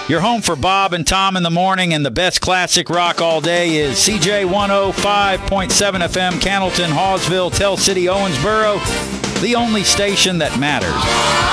Your home for Bob and Tom in the morning, and the best classic rock all day is CJ 105.7 FM, Cannleton, Hawesville, Tell City, Owensboro, the only station that matters.